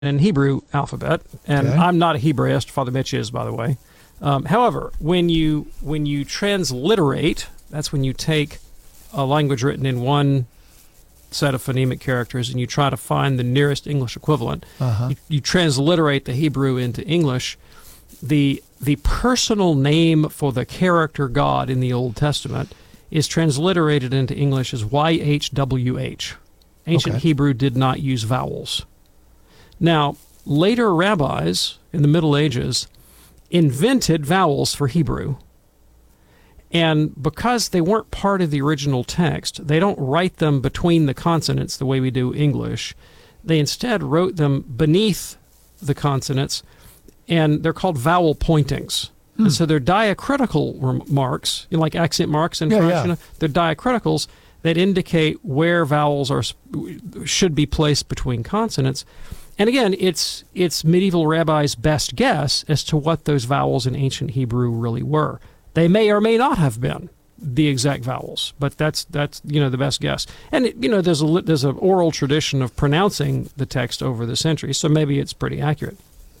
and Hebrew alphabet, and Okay. I'm not a Hebraist. Father Mitch is, by the way. However, when you transliterate, that's when you take a language written in one set of phonemic characters and you try to find the nearest English equivalent. You transliterate the Hebrew into English. The personal name for the character God in the Old Testament is transliterated into English as YHWH. Ancient Okay. Hebrew did not use vowels. Now, later rabbis in the Middle Ages invented vowels for Hebrew. And because they weren't part of the original text, they don't write them between the consonants the way we do English. They instead wrote them beneath the consonants, and they're called vowel pointings. And so they're diacritical marks, like accent marks in Yeah, French. yeah. You know, they're diacriticals that indicate where vowels should be placed between consonants. And again, it's medieval rabbis' best guess as to what those vowels in ancient Hebrew really were. They may or may not have been the exact vowels, but that's the best guess. And there's an oral tradition of pronouncing the text over the centuries, so maybe it's pretty accurate.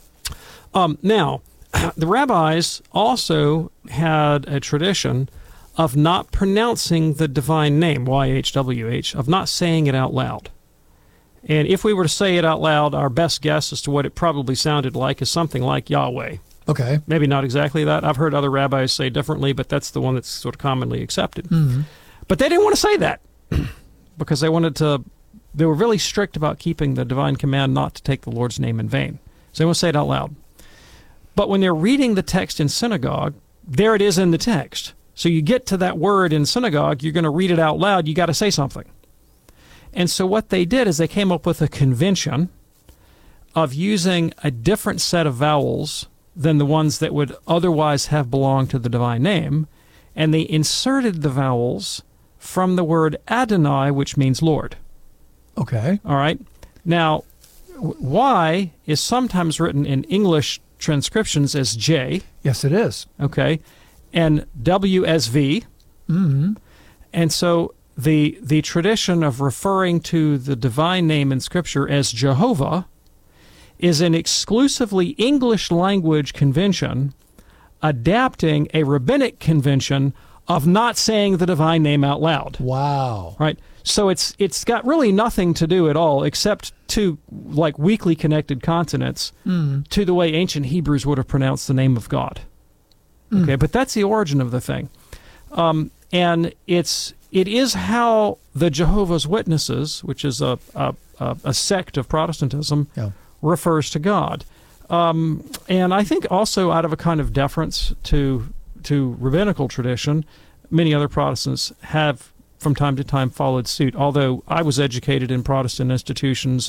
Now, the rabbis also had a tradition of not pronouncing the divine name, YHWH, of not saying it out loud. And if we were to say it out loud, our best guess as to what it probably sounded like is something like Yahweh. Okay. Maybe not exactly that. I've heard other rabbis say differently, but that's the one that's sort of commonly accepted. But they didn't want to say that because they were really strict about keeping the divine command not to take the Lord's name in vain. So they won't say it out loud. But when they're reading the text in synagogue, there it is in the text. So you get to that word in synagogue, you're going to read it out loud, you got to say something. And so what they did is they came up with a convention of using a different set of vowels than the ones that would otherwise have belonged to the divine name, and they inserted the vowels from the word Adonai, which means Lord. Okay. All right? Now, Y is sometimes written in English transcriptions as J, Yes, it is. okay, and W as V. And so the tradition of referring to the divine name in Scripture as Jehovah is an exclusively English language convention adapting a rabbinic convention of not saying the divine name out loud. Wow. Right? So it's got really nothing to do at all except to like weakly connected consonants to the way ancient Hebrews would have pronounced the name of God. Okay, but that's the origin of the thing. And it is how the Jehovah's Witnesses, which is a sect of Protestantism, Yeah. refers to God. And I think also out of a kind of deference to rabbinical tradition, many other Protestants have from time to time followed suit. Although I was educated in Protestant institutions,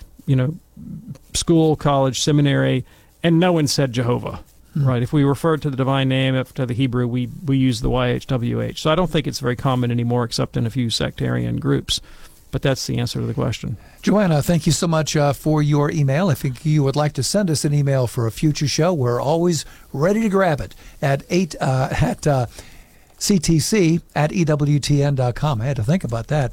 school, college, seminary, and no one said Jehovah. Right. If we referred to the divine name after the Hebrew, we use the YHWH. So I don't think it's very common anymore except in a few sectarian groups. But that's the answer to the question. Joanna, thank you so much for your email. If you would like to send us an email for a future show, we're always ready to grab it at ctc@ewtn.com. I had to think about that.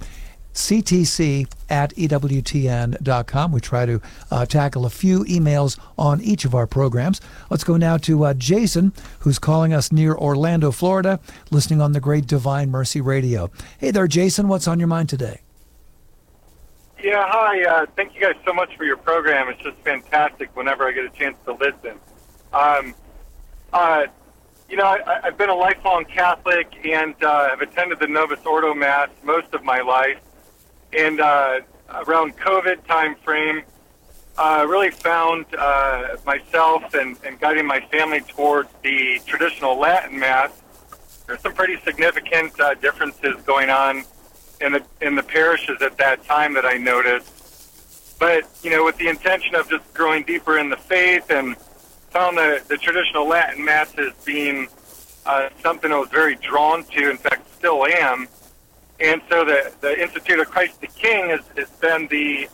ctc@ewtn.com. We try to tackle a few emails on each of our programs. Let's go now to Jason, who's calling us near Orlando, Florida, listening on the Great Divine Mercy Radio. Hey there, Jason. What's on your mind today? Yeah, hi. Thank you guys so much for your program. It's just fantastic whenever I get a chance to listen. I've been a lifelong Catholic and have attended the Novus Ordo Mass most of my life. And around COVID time frame, really found myself and guiding my family towards the traditional Latin Mass. There's some pretty significant differences going on in the parishes at that time that I noticed. But, with the intention of just growing deeper in the faith, and found the traditional Latin Mass as being something I was very drawn to, in fact, still am. And so the Institute of Christ the King has been the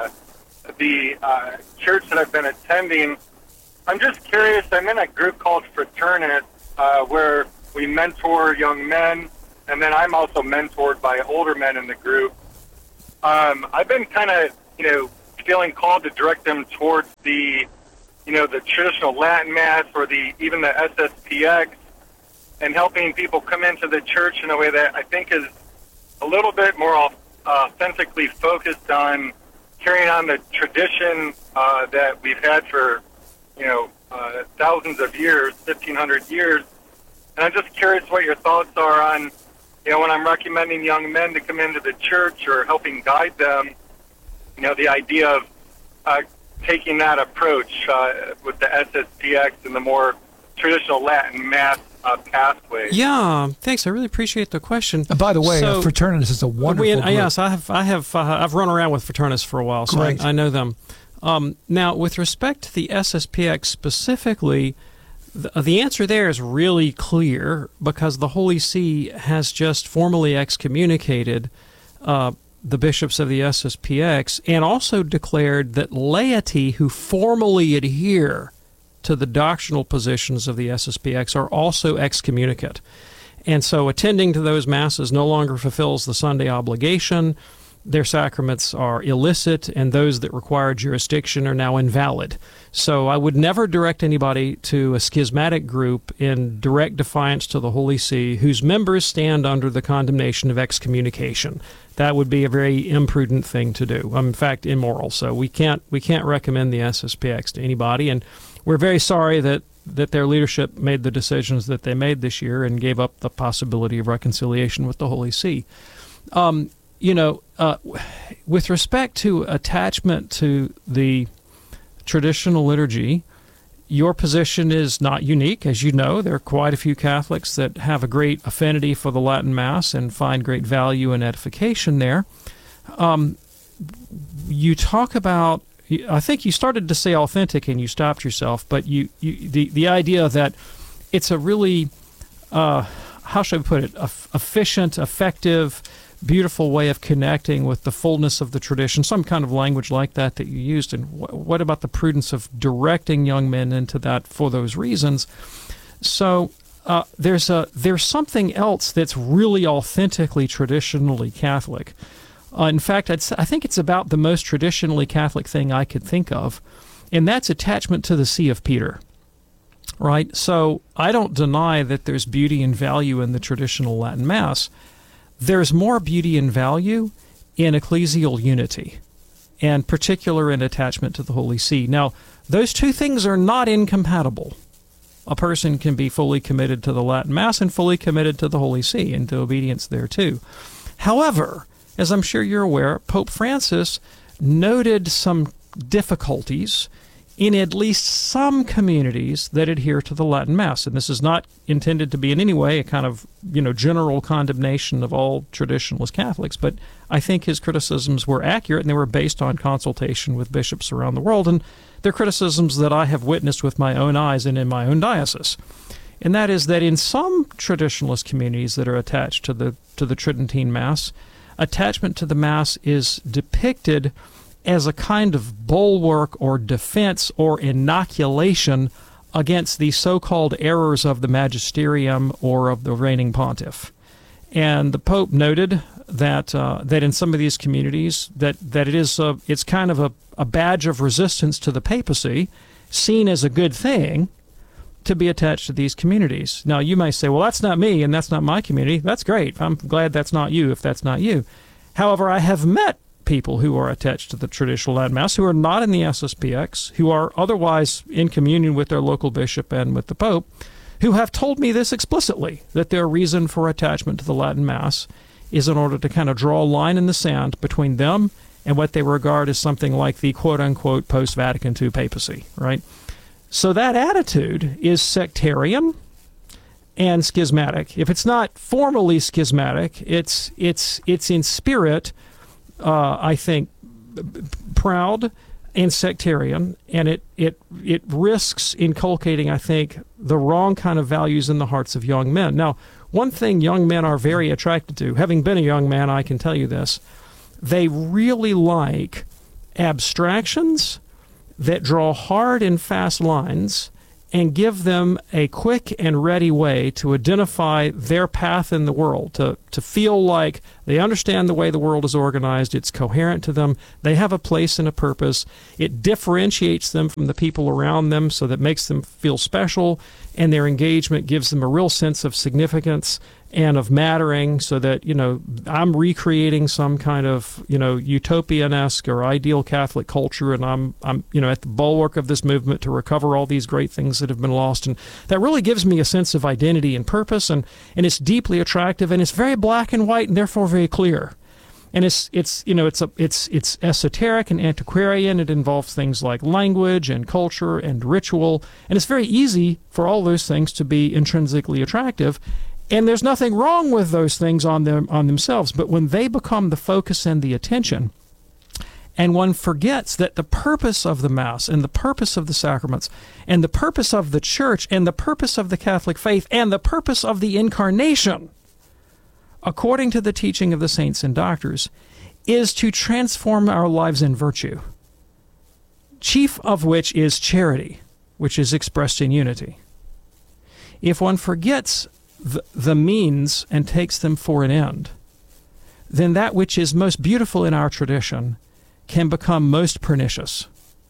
church that I've been attending. I'm just curious, I'm in a group called Fraternis, where we mentor young men, and then I'm also mentored by older men in the group. I've been kind of, feeling called to direct them towards the traditional Latin Mass or even the SSPX, and helping people come into the church in a way that I think is a little bit more authentically focused on carrying on the tradition that we've had for, thousands of years, 1,500 years. And I'm just curious what your thoughts are on, when I'm recommending young men to come into the church or helping guide them, the idea of taking that approach with the SSPX and the more traditional Latin Mass pathway. Yeah, thanks. I really appreciate the question. And by the way, Fraternitas is a wonderful group. Yes, I've run around with Fraternists for a while, so I know them. Now, with respect to the SSPX specifically, the answer there is really clear because the Holy See has just formally excommunicated the bishops of the SSPX and also declared that laity who formally adhere to the doctrinal positions of the SSPX are also excommunicate. And so attending to those masses no longer fulfills the Sunday obligation. Their sacraments are illicit, and those that require jurisdiction are now invalid. So I would never direct anybody to a schismatic group in direct defiance to the Holy See whose members stand under the condemnation of excommunication. That would be a very imprudent thing to do. In fact, immoral. So we can't recommend the SSPX to anybody, and we're very sorry that their leadership made the decisions that they made this year and gave up the possibility of reconciliation with the Holy See. With respect to attachment to the traditional liturgy, your position is not unique. As you know, there are quite a few Catholics that have a great affinity for the Latin Mass and find great value and edification there. You talk about, I think you started to say authentic and you stopped yourself, but the idea that it's a really, how should I put it, efficient, effective, beautiful way of connecting with the fullness of the tradition, some kind of language like that you used. And what about the prudence of directing young men into that for those reasons? So there's something else that's really authentically traditionally Catholic. In fact, I think it's about the most traditionally Catholic thing I could think of, and that's attachment to the See of Peter. Right? So I don't deny that there's beauty and value in the traditional Latin Mass. There's more beauty and value in ecclesial unity, and particular in attachment to the Holy See. Now, those two things are not incompatible. A person can be fully committed to the Latin Mass and fully committed to the Holy See and to obedience there too. However, as I'm sure you're aware, Pope Francis noted some difficulties in at least some communities that adhere to the Latin Mass. And this is not intended to be in any way a kind of, general condemnation of all traditionalist Catholics, but I think his criticisms were accurate and they were based on consultation with bishops around the world, and they're criticisms that I have witnessed with my own eyes and in my own diocese. And that is that in some traditionalist communities that are attached to the Tridentine Mass, attachment to the Mass is depicted as a kind of bulwark or defense or inoculation against the so-called errors of the magisterium or of the reigning pontiff. And the Pope noted that that in some of these communities that it's kind of a badge of resistance to the papacy, seen as a good thing, to be attached to these communities. Now, you may say, well, that's not me and that's not my community. That's great. I'm glad that's not you if that's not you. However, I have met people who are attached to the traditional Latin Mass who are not in the SSPX, who are otherwise in communion with their local bishop and with the Pope, who have told me this explicitly, that their reason for attachment to the Latin Mass is in order to kind of draw a line in the sand between them and what they regard as something like the quote-unquote post-Vatican II papacy, right? So that attitude is sectarian and schismatic. If it's not formally schismatic, it's in spirit, I think, proud and sectarian, and it risks inculcating, I think, the wrong kind of values in the hearts of young men. Now, one thing young men are very attracted to, having been a young man, I can tell you this, they really like abstractions that draw hard and fast lines and give them a quick and ready way to identify their path in the world, to feel like they understand the way the world is organized, it's coherent to them, they have a place and a purpose, it differentiates them from the people around them so that makes them feel special, and their engagement gives them a real sense of significance and of mattering, so that, I'm recreating some kind of, utopian-esque or ideal Catholic culture, and I'm at the bulwark of this movement to recover all these great things that have been lost. And that really gives me a sense of identity and purpose, and it's deeply attractive, and it's very black and white and therefore very clear. And it's esoteric and antiquarian. It involves things like language and culture and ritual, and it's very easy for all those things to be intrinsically attractive. And there's nothing wrong with those things on themselves, but when they become the focus and the attention, and one forgets that the purpose of the Mass and the purpose of the sacraments and the purpose of the Church and the purpose of the Catholic faith and the purpose of the Incarnation, according to the teaching of the saints and doctors, is to transform our lives in virtue, chief of which is charity, which is expressed in unity. If one forgets the means and takes them for an end, then that which is most beautiful in our tradition can become most pernicious.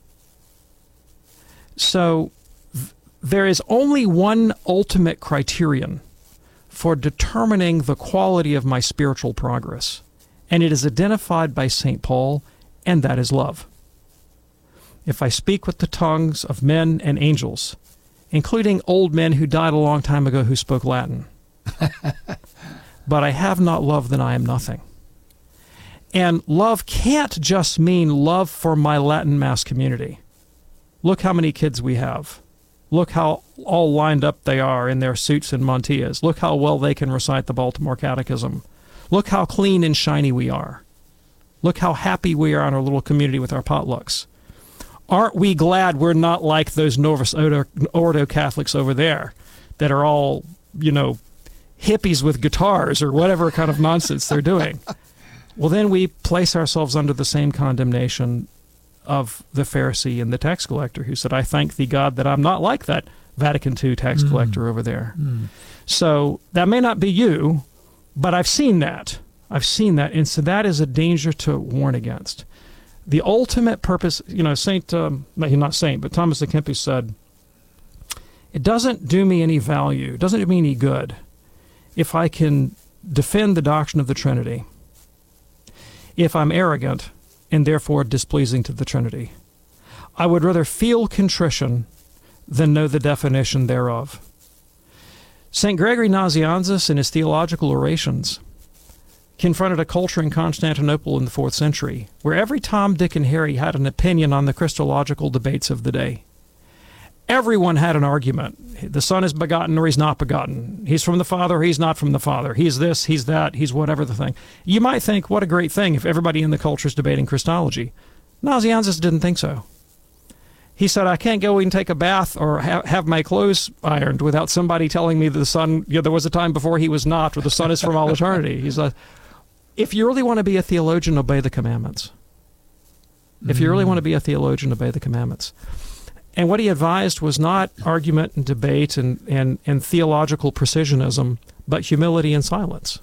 So there is only one ultimate criterion for determining the quality of my spiritual progress, and it is identified by St. Paul, and that is love. If I speak with the tongues of men and angels, including old men who died a long time ago who spoke Latin, but I have not love, then I am nothing. And love can't just mean love for my Latin Mass community. Look how many kids we have. Look how all lined up they are in their suits and mantillas. Look how well they can recite the Baltimore Catechism. Look how clean and shiny we are. Look how happy we are in our little community with our potlucks. Aren't we glad we're not like those Novus Ordo Catholics over there that are all, hippies with guitars or whatever kind of nonsense they're doing? Well, then we place ourselves under the same condemnation of the Pharisee and the tax collector who said, I thank thee, God, that I'm not like that Vatican II tax collector over there. So that may not be you, but I've seen that. And so that is a danger to warn against. The ultimate purpose, Thomas à Kempis said, it doesn't do me any value, it doesn't do me any good if I can defend the doctrine of the Trinity, if I'm arrogant and therefore displeasing to the Trinity. I would rather feel contrition than know the definition thereof. St. Gregory Nazianzus, in his theological orations, confronted a culture in Constantinople in the 4th century where every Tom, Dick, and Harry had an opinion on the Christological debates of the day. Everyone had an argument. The Son is begotten or he's not begotten. He's from the Father or he's not from the Father. He's this, he's that, he's whatever the thing. You might think, what a great thing if everybody in the culture is debating Christology. Nazianzus didn't think so. He said, I can't go and take a bath or have my clothes ironed without somebody telling me that the Son, there was a time before he was not, or the Son is from all eternity. He said, if you really want to be a theologian, obey the commandments. If you really want to be a theologian, obey the commandments. And what he advised was not argument and debate and theological precisionism, but humility and silence.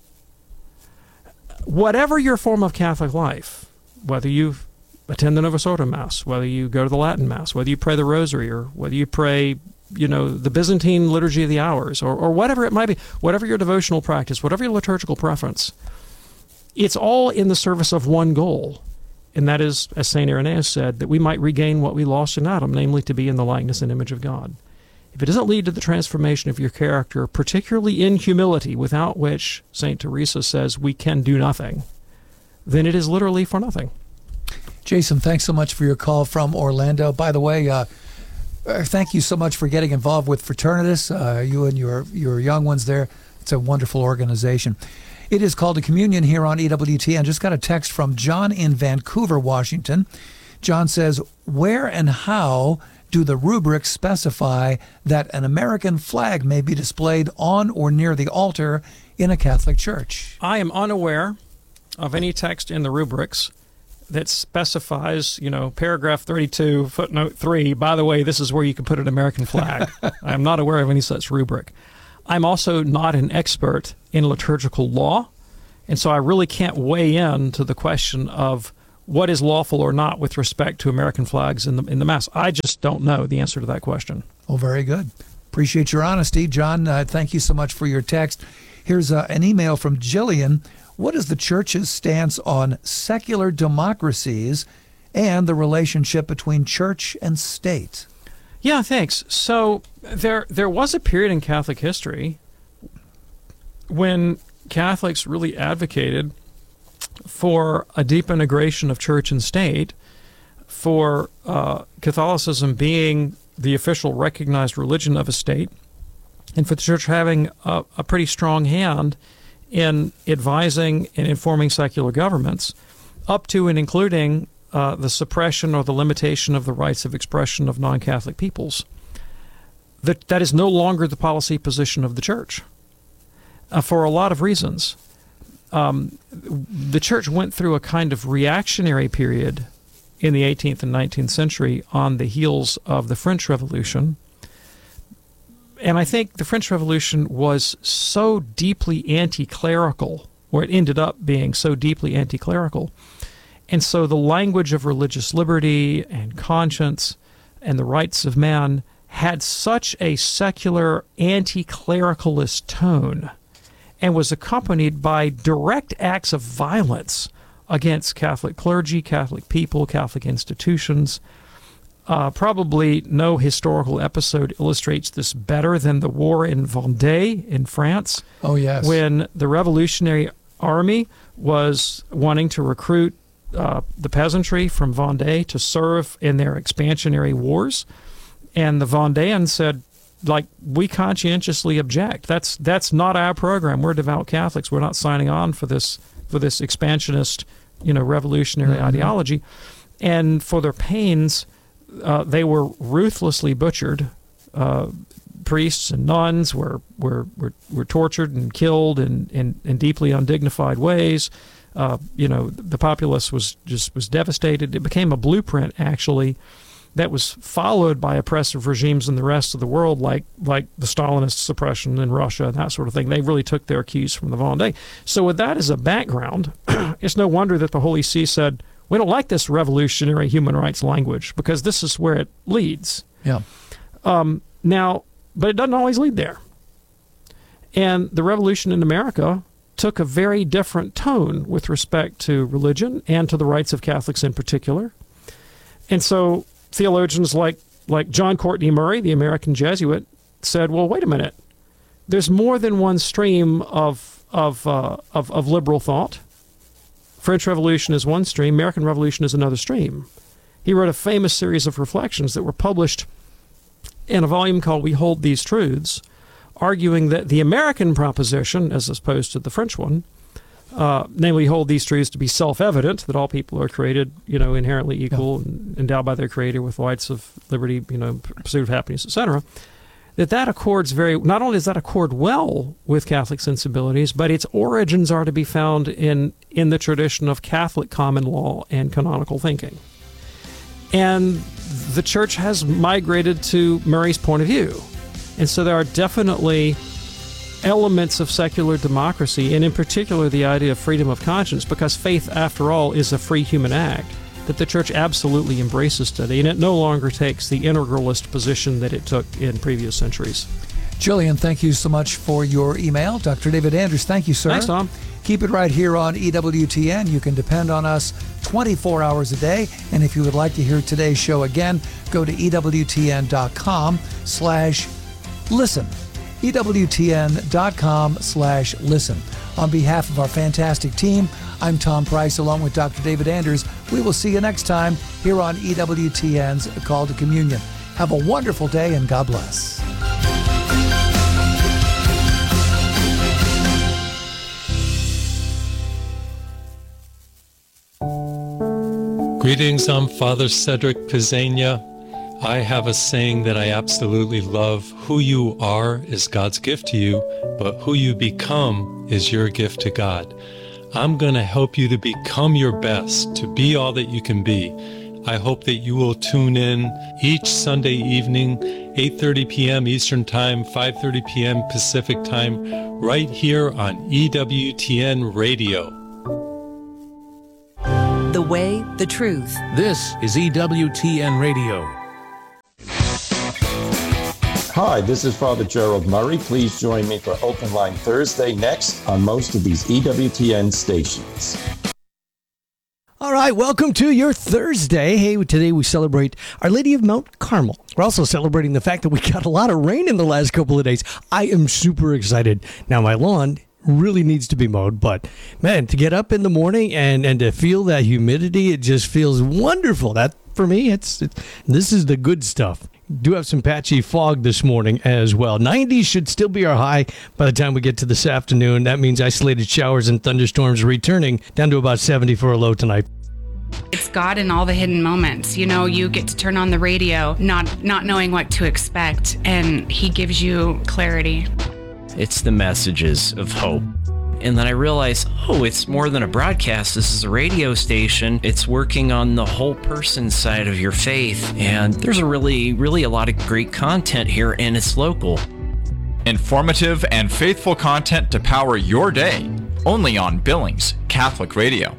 Whatever your form of Catholic life, whether you attend the Novus Ordo Mass, whether you go to the Latin Mass, whether you pray the Rosary, or whether you pray, the Byzantine Liturgy of the Hours, or whatever it might be, whatever your devotional practice, whatever your liturgical preference, it's all in the service of one goal. And that is, as St. Irenaeus said, that we might regain what we lost in Adam, namely to be in the likeness and image of God. If it doesn't lead to the transformation of your character, particularly in humility, without which St. Teresa says we can do nothing, then it is literally for nothing. Jason, thanks so much for your call from Orlando. By the way, thank you so much for getting involved with Fraternitas, you and your young ones there. It's a wonderful organization. It is called a communion here on EWTN. Just got a text from John in Vancouver, Washington. John says, where and how do the rubrics specify that an American flag may be displayed on or near the altar in a Catholic church? I am unaware of any text in the rubrics that specifies, paragraph 32, footnote 3, by the way, this is where you can put an American flag. I am not aware of any such rubric. I'm also not an expert in liturgical law, and so I really can't weigh in to the question of what is lawful or not with respect to American flags in the Mass. I just don't know the answer to that question. Well, very good. Appreciate your honesty. John, thank you so much for your text. Here's an email from Jillian. What is the Church's stance on secular democracies and the relationship between church and state? Yeah, thanks. So there was a period in Catholic history when Catholics really advocated for a deep integration of church and state, for Catholicism being the official recognized religion of a state, and for the church having a pretty strong hand in advising and informing secular governments, up to and including the suppression or the limitation of the rights of expression of non-Catholic peoples. That is no longer the policy position of the church, for a lot of reasons. The church went through a kind of reactionary period in the 18th and 19th century on the heels of the French Revolution. And I think the French Revolution was so deeply anti-clerical, or it ended up being so deeply anti-clerical. And so the language of religious liberty and conscience and the rights of man had such a secular anti-clericalist tone and was accompanied by direct acts of violence against Catholic clergy, Catholic people, Catholic institutions. Probably no historical episode illustrates this better than the war in Vendée in France. Oh, yes. When the Revolutionary Army was wanting to recruit the peasantry from Vendée to serve in their expansionary wars. And the Vendéans said, we conscientiously object. That's not our program. We're devout Catholics. We're not signing on for this expansionist, revolutionary ideology. And for their pains, they were ruthlessly butchered. Priests and nuns were tortured and killed in deeply undignified ways. The populace was devastated. It became a blueprint, actually, that was followed by oppressive regimes in the rest of the world, like the Stalinist suppression in Russia and that sort of thing. They really took their cues from the Vendée. So with that as a background, it's no wonder that the Holy See said, we don't like this revolutionary human rights language because this is where it leads. Yeah. Now, but it doesn't always lead there. And the revolution in America took a very different tone with respect to religion and to the rights of Catholics in particular. And so theologians like John Courtney Murray, the American Jesuit, said, well, wait a minute. There's more than one stream of liberal thought. French Revolution is one stream. American Revolution is another stream. He wrote a famous series of reflections that were published in a volume called We Hold These Truths, arguing that the American proposition, as opposed to the French one, namely hold these truths to be self-evident, that all people are created, inherently equal, and endowed by their Creator with rights of liberty, pursuit of happiness, etc., that accords not only does that accord well with Catholic sensibilities, but its origins are to be found in the tradition of Catholic common law and canonical thinking. And the Church has migrated to Murray's point of view. And so there are definitely elements of secular democracy, and in particular the idea of freedom of conscience, because faith, after all, is a free human act, that the Church absolutely embraces today, and it no longer takes the integralist position that it took in previous centuries. Jillian, thank you so much for your email. Dr. David Anders, thank you, sir. Thanks, Tom. Keep it right here on EWTN. You can depend on us 24 hours a day. And if you would like to hear today's show again, go to EWTN.com/listen. EWTN.com/listen. On behalf of our fantastic team, I'm Tom Price along with Dr. David Anders. We will see you next time here on EWTN's Call to Communion. Have a wonderful day and God bless. Greetings, I'm Father Cedric Pizzania. I have a saying that I absolutely love. Who you are is God's gift to you, but who you become is your gift to God. I'm going to help you to become your best, to be all that you can be. I hope that you will tune in each Sunday evening, 8:30 p.m. Eastern Time, 5:30 p.m. Pacific Time, right here on EWTN Radio. The way, the truth. This is EWTN Radio. Hi, this is Father Gerald Murray. Please join me for Open Line Thursday next on most of these EWTN stations. All right, welcome to your Thursday. Hey, today we celebrate Our Lady of Mount Carmel. We're also celebrating the fact that we got a lot of rain in the last couple of days. I am super excited. Now, my lawn really needs to be mowed, but man, to get up in the morning and to feel that humidity, it just feels wonderful. That, for me, this is the good stuff. Do have some patchy fog this morning as well. 90 should still be our high by the time we get to this afternoon. That means isolated showers and thunderstorms returning down to about 70 for a low tonight. It's God in all the hidden moments. You know, you get to turn on the radio, not knowing what to expect, and He gives you clarity. It's the messages of hope. And then I realized, it's more than a broadcast. This is a radio station. It's working on the whole person side of your faith. And there's a really a lot of great content here, and it's local. Informative and faithful content to power your day. Only on Billings Catholic Radio.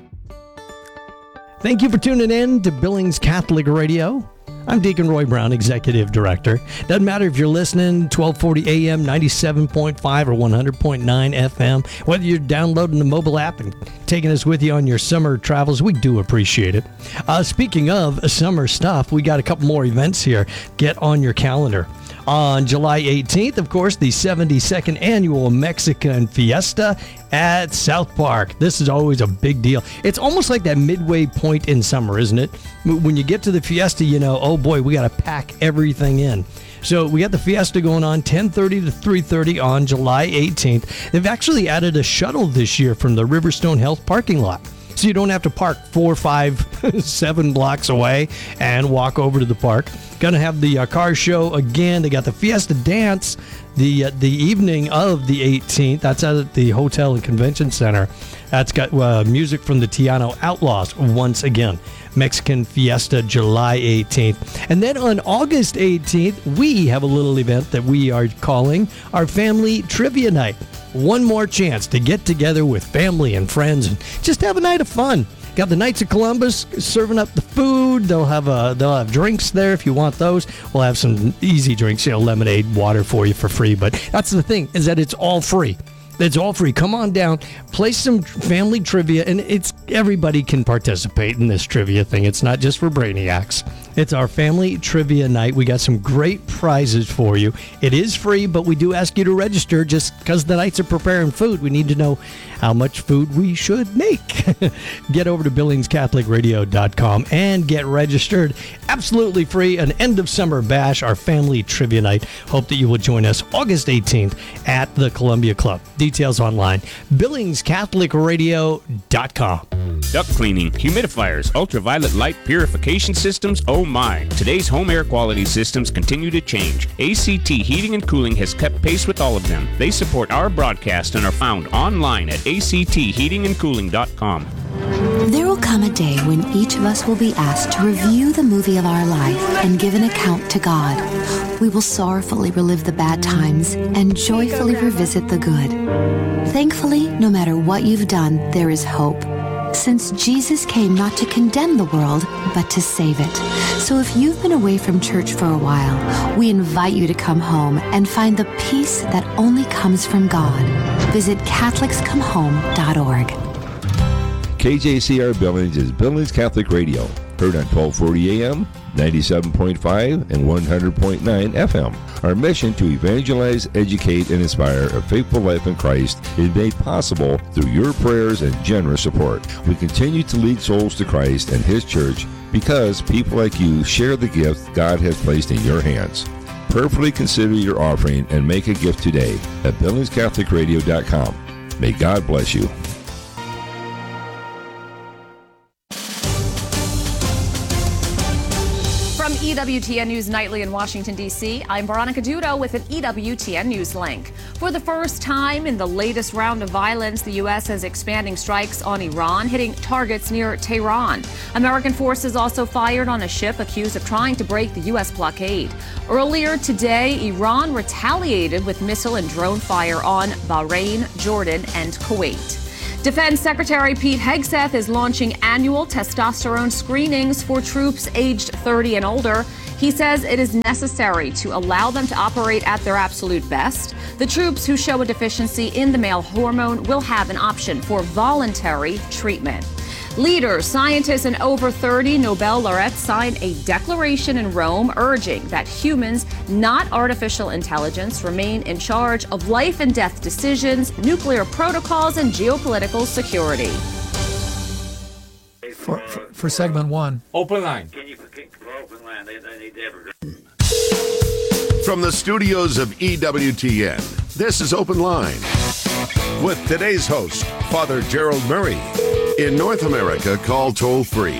Thank you for tuning in to Billings Catholic Radio. I'm Deacon Roy Brown, Executive Director. Doesn't matter if you're listening 1240 AM, 97.5 or 100.9 FM, whether you're downloading the mobile app and taking us with you on your summer travels, we do appreciate it. Speaking of summer stuff, we got a couple more events here. Get on your calendar. On July 18th, of course, the 72nd Annual Mexican Fiesta at South Park. This is always a big deal. It's almost like that midway point in summer, isn't it? When you get to the Fiesta, you know, oh boy, we got to pack everything in. So we got the Fiesta going on 10:30 to 3:30 on July 18th. They've actually added a shuttle this year from the Riverstone Health parking lot. So you don't have to park 4, 5, 7 blocks away and walk over to the park. Going to have the car show again. They got the Fiesta Dance the evening of the 18th. That's out at the Hotel and Convention Center. That's got music from the Tiano Outlaws once again. Mexican Fiesta, July 18th. And then on August 18th, we have a little event that we are calling our Family Trivia Night. One more chance to get together with family and friends and just have a night of fun. Got the Knights of Columbus serving up the food. They'll have drinks there if you want those. We'll have some easy drinks, lemonade, water for you for free. But that's the thing, is that it's all free. It's all free. Come on down, play some family trivia, and everybody can participate in this trivia thing. It's not just for brainiacs. It's our family trivia night. We got some great prizes for you. It is free, but we do ask you to register just because the Knights are preparing food. We need to know how much food we should make. Get over to BillingsCatholicRadio.com and get registered. Absolutely free. An end of summer bash, our family trivia night. Hope that you will join us August 18th at the Columbia Club. Details online, BillingsCatholicRadio.com. Duct cleaning, humidifiers, ultraviolet light purification systems, oh my. Today's home air quality systems continue to change. ACT Heating and Cooling has kept pace with all of them. They support our broadcast and are found online at actheatingandcooling.com. There will come a day when each of us will be asked to review the movie of our life and give an account to God. We will sorrowfully relive the bad times and joyfully revisit the good. Thankfully, no matter what you've done, there is hope. Since Jesus came not to condemn the world, but to save it. So if you've been away from church for a while, we invite you to come home and find the peace that only comes from God. Visit CatholicsComeHome.org. KJCR Billings is Billings Catholic Radio, heard on 1240 AM, 97.5 and 100.9 FM. Our mission to evangelize, educate, and inspire a faithful life in Christ is made possible through your prayers and generous support. We continue to lead souls to Christ and His church because people like you share the gift God has placed in your hands. Prayerfully consider your offering and make a gift today at BillingsCatholicRadio.com. May God bless you. From EWTN News Nightly in Washington, D.C. I'm Veronica Dudo with an EWTN News link. For the first time in the latest round of violence, the U.S. is expanding strikes on Iran, hitting targets near Tehran. American forces also fired on a ship accused of trying to break the U.S. blockade. Earlier today, Iran retaliated with missile and drone fire on Bahrain, Jordan, and Kuwait. Defense Secretary Pete Hegseth is launching annual testosterone screenings for troops aged 30 and older. He says it is necessary to allow them to operate at their absolute best. The troops who show a deficiency in the male hormone will have an option for voluntary treatment. Leaders, scientists, and over 30 Nobel laureates signed a declaration in Rome urging that humans, not artificial intelligence, remain in charge of life and death decisions, nuclear protocols, and geopolitical security. For segment one. Open line. From the studios of EWTN, this is Open Line with today's host, Father Gerald Murray. In North America, call toll-free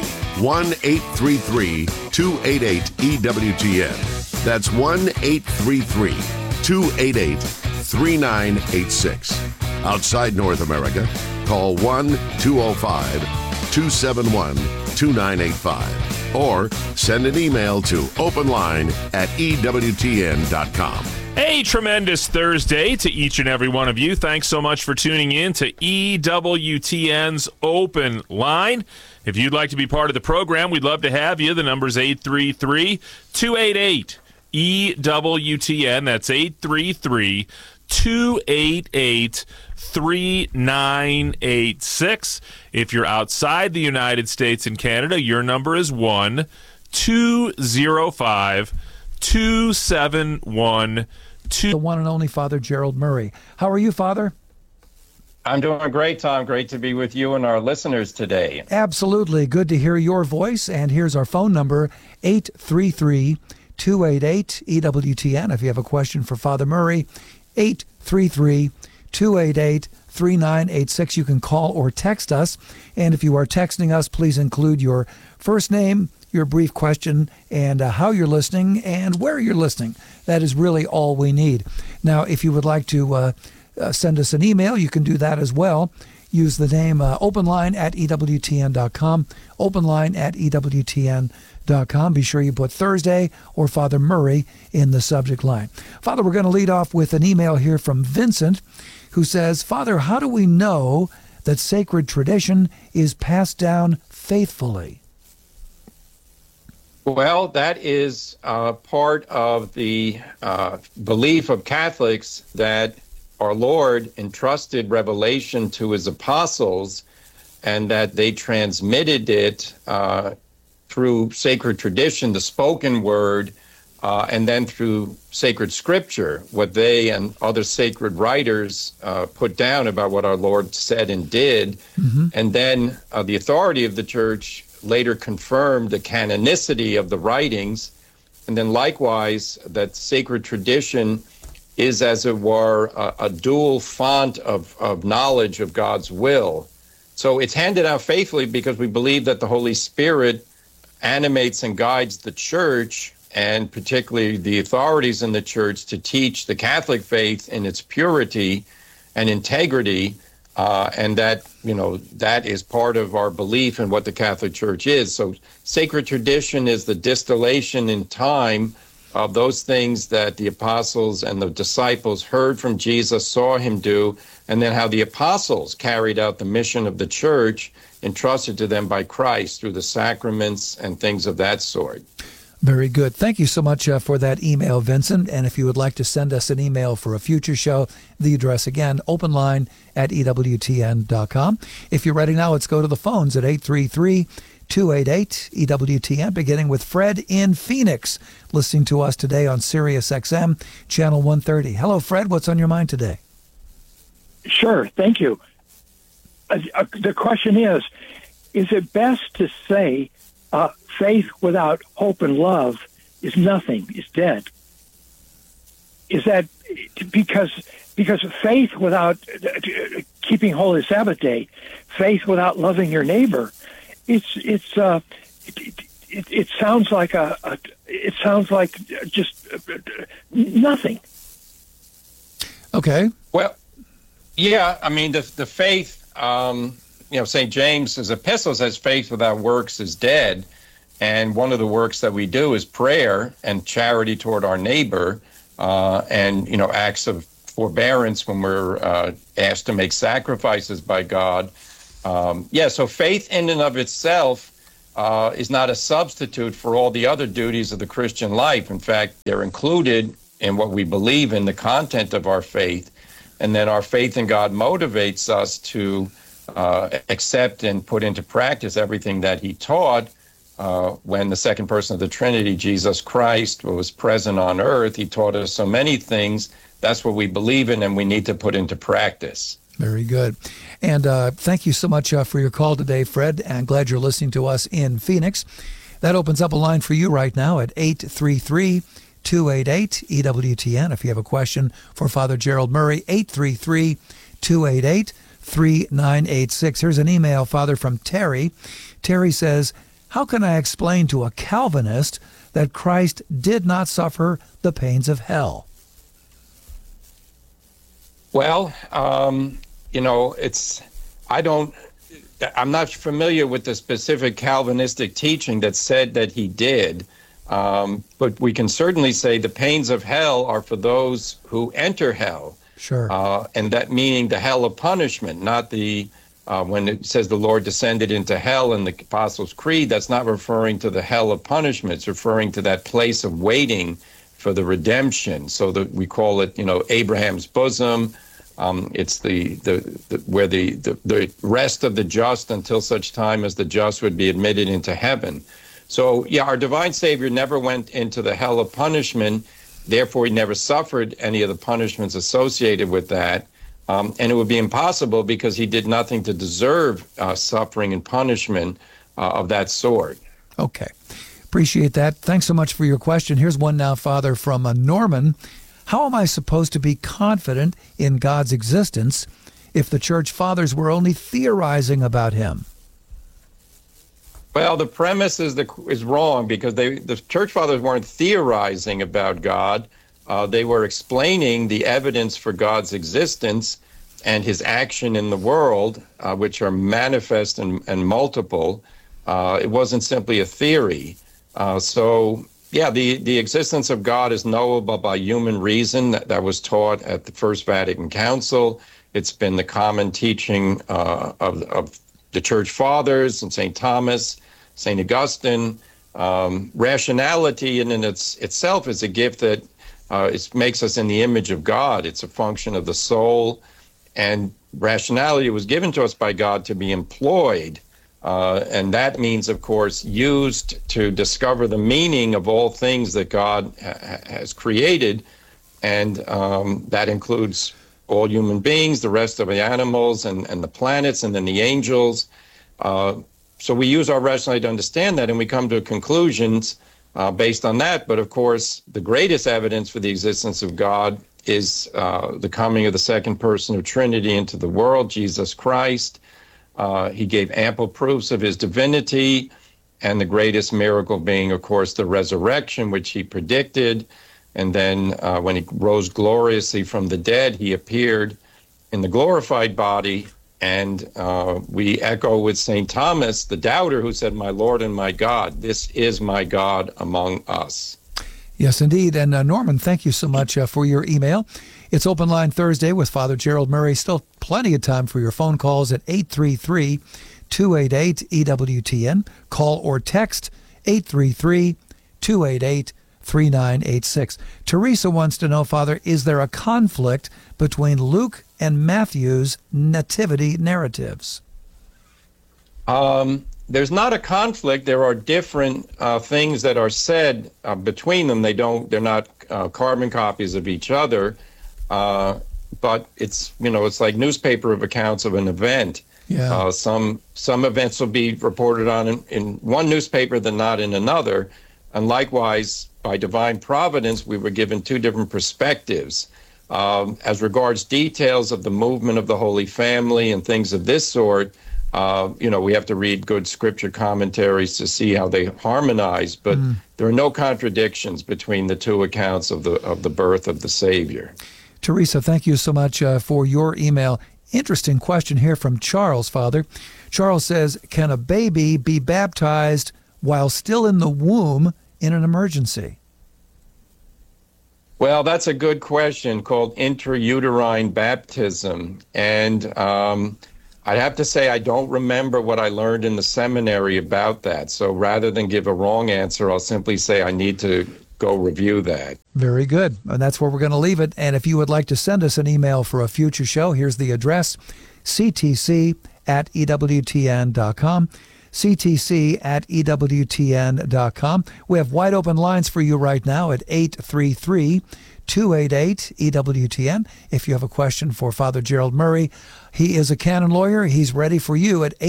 1-833-288-EWTN. That's 1-833-288-3986. Outside North America, call 1-205-271-2985. Or send an email to openline@EWTN.com. A tremendous Thursday to each and every one of you. Thanks so much for tuning in to EWTN's Open Line. If you'd like to be part of the program, we'd love to have you. The number's 833-288-EWTN. That's 833-288-3986. If you're outside the United States and Canada, your number is 1-205-271-2. The one and only Father Gerald Murray. How are you, Father? I'm doing great, Tom. Great to be with you and our listeners today. Absolutely. Good to hear your voice. And here's our phone number, 833-288-EWTN. If you have a question for Father Murray, 833-288-3986. You can call or text us. And if you are texting us, please include your first name, your brief question, and how you're listening and where you're listening. That is really all we need. Now, if you would like to send us an email, you can do that as well. Use the name openline@EWTN.com, openline@EWTN.com. Be sure you put Thursday or Father Murray in the subject line. Father, we're going to lead off with an email here from Vincent, who says, Father, how do we know that sacred tradition is passed down faithfully? Well, that is part of the belief of Catholics that our Lord entrusted revelation to his apostles and that they transmitted it through sacred tradition, the spoken word, and then through sacred scripture, what they and other sacred writers put down about what our Lord said and did. Mm-hmm. And then the authority of the church later confirmed the canonicity of the writings, and then likewise that sacred tradition is, as it were, a dual font of knowledge of God's will. So it's handed out faithfully because we believe that the Holy Spirit animates and guides the church, and particularly the authorities in the church, to teach the Catholic faith in its purity and integrity. And that, that is part of our belief in what the Catholic Church is. So sacred tradition is the distillation in time of those things that the apostles and the disciples heard from Jesus, saw him do, and then how the apostles carried out the mission of the church entrusted to them by Christ through the sacraments and things of that sort. Very good. Thank you so much for that email, Vincent. And if you would like to send us an email for a future show, the address again, openline@EWTN.com. If you're ready now, let's go to the phones at 833-288-EWTN, beginning with Fred in Phoenix, listening to us today on Sirius XM, Channel 130. Hello, Fred. What's on your mind today? Sure. Thank you. The question is it best to say faith without hope and love is nothing, is dead? Is that because faith without keeping Holy Sabbath Day, faith without loving your neighbor, it's it sounds like just nothing. Okay. Well, yeah, I mean, the faith, St. James's epistle says faith without works is dead. And one of the works that we do is prayer and charity toward our neighbor, and, acts of forbearance when we're asked to make sacrifices by God. So faith in and of itself is not a substitute for all the other duties of the Christian life. In fact, they're included in what we believe in, the content of our faith. And then our faith in God motivates us to accept and put into practice everything that he taught. When the second person of the Trinity, Jesus Christ, was present on earth, he taught us so many things. That's what we believe in, and we need to put into practice. Very good. And thank you so much for your call today, Fred. And glad you're listening to us in Phoenix. That opens up a line for you right now at 833-288-EWTN. If you have a question for Father Gerald Murray, 833-288-3986. Here's an email, Father, from Terry. Terry says, how can I explain to a Calvinist that Christ did not suffer the pains of hell? Well, I'm not familiar with the specific Calvinistic teaching that said that he did, but we can certainly say the pains of hell are for those who enter hell. Sure. And that meaning the hell of punishment, not the when it says the Lord descended into hell in the Apostles' Creed, that's not referring to the hell of punishment. It's referring to that place of waiting for the redemption. So that we call it, Abraham's bosom. It's where the rest of the just until such time as the just would be admitted into heaven. So, our divine Savior never went into the hell of punishment. Therefore, he never suffered any of the punishments associated with that. And it would be impossible because he did nothing to deserve suffering and punishment of that sort. Okay. Appreciate that. Thanks so much for your question. Here's one now, Father, from Norman. How am I supposed to be confident in God's existence if the church fathers were only theorizing about him? Well, the premise is wrong because the church fathers weren't theorizing about God. They were explaining the evidence for God's existence and his action in the world, which are manifest and multiple. It wasn't simply a theory. The existence of God is knowable by human reason. That was taught at the First Vatican Council. It's been the common teaching of the Church Fathers and St. Thomas, St. Augustine. Rationality in itself is a gift that it makes us in the image of God. It's a function of the soul. And rationality was given to us by God to be employed. And that means, of course, used to discover the meaning of all things that God has created. And that includes all human beings, the rest of the animals and the planets, and then the angels. So we use our rationality to understand that, and we come to conclusions based on that. But of course, the greatest evidence for the existence of God is the coming of the second person of Trinity into the world, Jesus Christ. He gave ample proofs of his divinity, and the greatest miracle being, of course, the resurrection, which he predicted. And then when he rose gloriously from the dead, he appeared in the glorified body. And we echo with St. Thomas, the doubter, who said, "My Lord and my God, this is my God among us." Yes, indeed. And Norman, thank you so much for your email. It's Open Line Thursday with Father Gerald Murray. Still plenty of time for your phone calls at 833-288-EWTN. Call or text 833-288-3986. Teresa wants to know, Father, is there a conflict between Luke and Matthew's nativity narratives? There's not a conflict. There are different things that are said between them. They're not carbon copies of each other. But it's like newspaper accounts of an event. Yeah. Some events will be reported on in one newspaper than not in another. And likewise, by divine providence, we were given two different perspectives. As regards details of the movement of the Holy Family and things of this sort, We have to read good scripture commentaries to see how they harmonize, but there are no contradictions between the two accounts of the birth of the Savior. Teresa, thank you so much for your email. Interesting question here from Charles, Father. Charles says, can a baby be baptized while still in the womb in an emergency? Well, that's a good question called intrauterine baptism. And I have to say I don't remember what I learned in the seminary about that. So rather than give a wrong answer, I'll simply say I need to go review that. Very good. And that's where we're going to leave it. And if you would like to send us an email for a future show, here's the address, ctc@ewtn.com. ctc@ewtn.com. We have wide open lines for you right now at 833-288-EWTN. If you have a question for Father Gerald Murray, he is a canon lawyer. He's ready for you at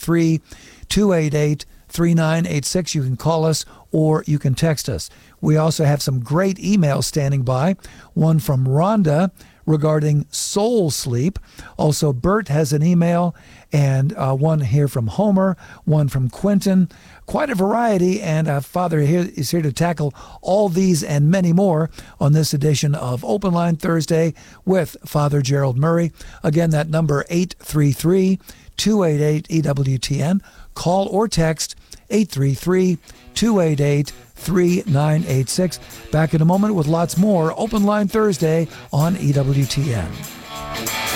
833-288-3986. You can call us or you can text us. We also have some great emails standing by. One from Rhonda regarding soul sleep. Also, Bert has an email, and one here from Homer, one from Quentin. Quite a variety, and Father is here to tackle all these and many more on this edition of Open Line Thursday with Father Gerald Murray. Again, that number 833-288-EWTN. Call or text 833-288-3986. Back in a moment with lots more Open Line Thursday on EWTN.